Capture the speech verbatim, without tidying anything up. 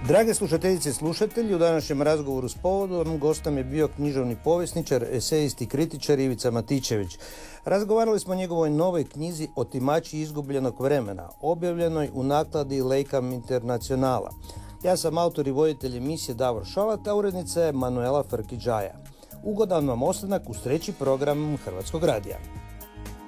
Drage slušateljice i slušatelji, u današnjem razgovoru s povodom gostom je bio književni povjesničar, esejist i kritičar Ivica Matičević. Razgovarali smo o njegovoj novoj knjizi Otimači izgubljenog vremena, objavljenoj u nakladi Lejkam Internacionala. Ja sam autor i voditelj emisije Davor Šalat, a urednica je Manuela Frkiđaja. Ugodan vam ostanak uz treći program Hrvatskog radija.